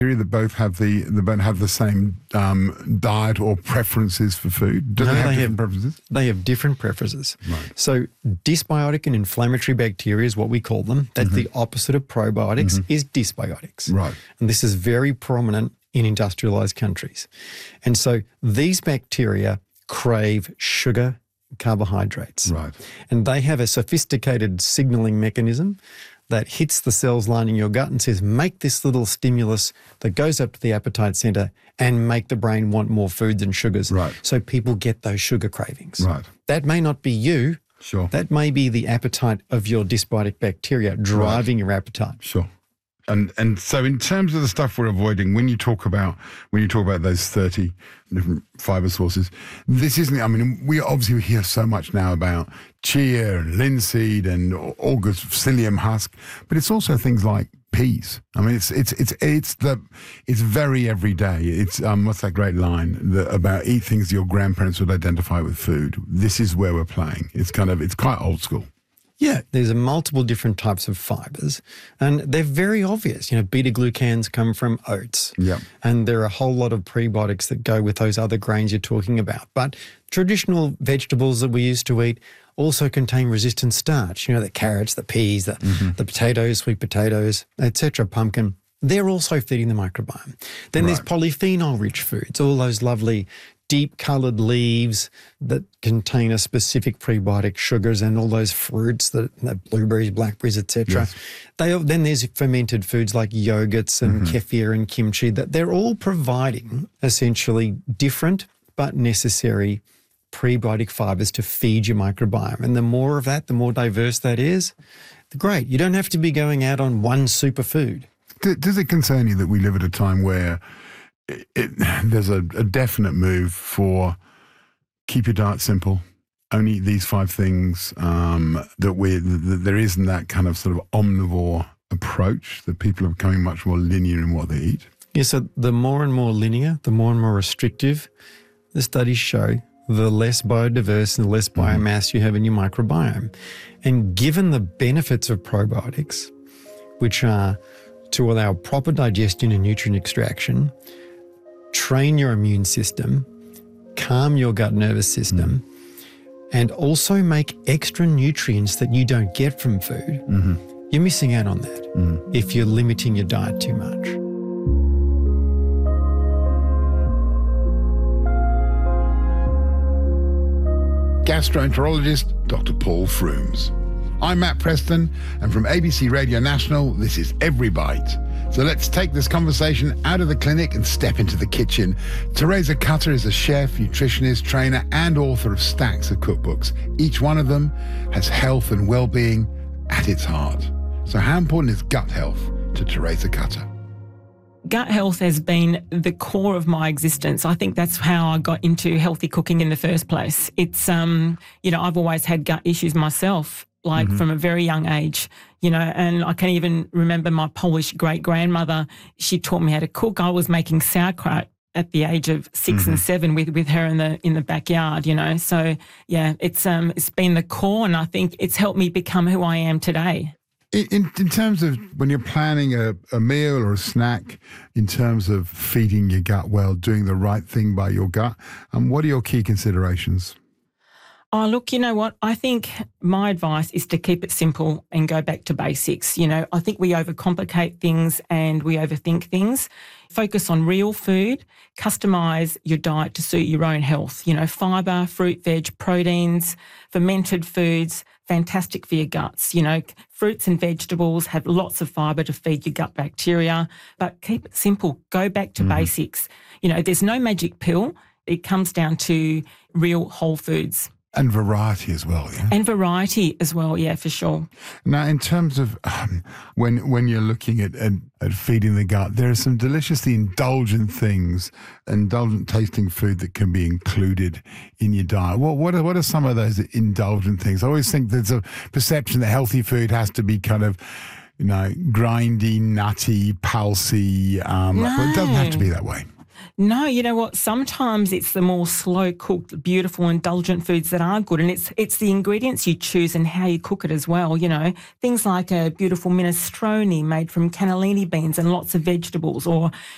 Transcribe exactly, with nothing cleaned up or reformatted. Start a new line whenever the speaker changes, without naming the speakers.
that both have the that both have the same um, diet or preferences for food? Do
No,
they have
they
different
have-
preferences?
They have different preferences.
Right.
So dysbiotic and inflammatory bacteria is what we call them. That's
Mm-hmm.
the opposite of probiotics is dysbiotics.
Right.
And this is very prominent in industrialized countries. And so these bacteria crave sugar, carbohydrates.
Right.
And they have a sophisticated signaling mechanism that hits the cells lining your gut and says, make this little stimulus that goes up to the appetite center and make the brain want more foods and sugars.
Right.
So people get those sugar cravings.
Right.
That may not be you.
Sure.
That may be the appetite of your dysbiotic bacteria driving your appetite.
Sure. And and so in terms of the stuff we're avoiding, when you talk about when you talk about those thirty different fiber sources, this isn't. I mean, we obviously hear so much now about chia and linseed and August psyllium husk, but it's also things like peas. I mean, it's it's it's it's the it's very everyday. It's um, what's that great line that, about eat things your grandparents would identify with food. This is where we're playing. It's kind of it's quite old school.
Yeah, there's a multiple different types of fibers, and they're very obvious. You know, beta-glucans come from oats,
Yeah.
and there are a whole lot of prebiotics that go with those other grains you're talking about. But traditional vegetables that we used to eat also contain resistant starch. You know, the carrots, the peas, the, the potatoes, sweet potatoes, et cetera, pumpkin. They're also feeding the microbiome. Then there's
Right.
polyphenol-rich foods, all those lovely deep-coloured leaves that contain a specific prebiotic sugars, and all those fruits, that, that blueberries, blackberries, et cetera.
Yes.
They then there's fermented foods like yogurts and kefir and kimchi, that they're all providing essentially different but necessary prebiotic fibers to feed your microbiome. And the more of that, the more diverse that is, the great. You don't have to be going out on one superfood.
D- Does it concern you that we live at a time where it, it, there's a, a definite move for keep your diet simple, only eat these five things, um, that, we, that there isn't that kind of sort of omnivore approach, that people are becoming much more linear in what they eat?
Yeah, so the more and more linear, the more and more restrictive, the studies show, the less biodiverse and the less biomass you have in your microbiome. And given the benefits of probiotics, which are to allow proper digestion and nutrient extraction, train your immune system, calm your gut nervous system, and also make extra nutrients that you don't get from food, you're missing out on that if you're limiting your diet too much.
Gastroenterologist Doctor Paul Frooms. I'm Matt Preston, and from A B C Radio National, this is Every Bite. So let's take this conversation out of the clinic and step into the kitchen. Teresa Cutter is a chef, nutritionist, trainer, and author of stacks of cookbooks. Each one of them has health and well-being at its heart. So how important is gut health to Teresa Cutter?
Gut health has been the core of my existence. I think that's how I got into healthy cooking in the first place. It's, um, you know, I've always had gut issues myself, like mm-hmm. from a very young age, you know, and I can even remember my Polish great-grandmother, she taught me how to cook. I was making sauerkraut at the age of six mm-hmm. and seven with, with her in the in the backyard, you know. So, yeah, it's um it's been the core, and I think it's helped me become who I am today.
In, in terms of when you're planning a, a meal or a snack, in terms of feeding your gut well, doing the right thing by your gut, um, what are your key considerations?
Oh, look, you know what? I think my advice is to keep it simple and go back to basics. You know, I think we overcomplicate things and we overthink things. Focus on real food, customise your diet to suit your own health. You know, fibre, fruit, veg, proteins, fermented foods, fantastic for your guts. You know, fruits and vegetables have lots of fibre to feed your gut bacteria, but keep it simple. Go back to mm-hmm. basics. You know, there's no magic pill. It comes down to real whole foods.
And variety as well, yeah?
And variety as well, yeah, for sure.
Now, in terms of um, when when you're looking at, at, at feeding the gut, there are some deliciously indulgent things, indulgent tasting food that can be included in your diet. What what are, what are some of those indulgent things? I always think there's a perception that healthy food has to be kind of, you know, grindy, nutty, pulsy. Um,
no.
But it doesn't have to be that way.
No, you know what? Sometimes it's the more slow-cooked, beautiful, indulgent foods that are good, and it's it's the ingredients you choose and how you cook it as well, you know. Things like a beautiful minestrone made from cannellini beans and lots of vegetables, or,